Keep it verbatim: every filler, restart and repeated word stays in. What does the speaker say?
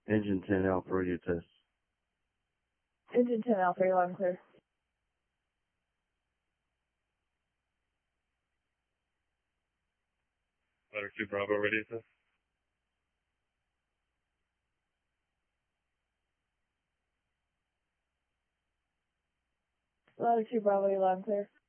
Engine ten Alpha radio test. Engine ten Alpha, you're loud and clear. Ladder two Bravo radio test. Ladder two Bravo, you're loud and clear.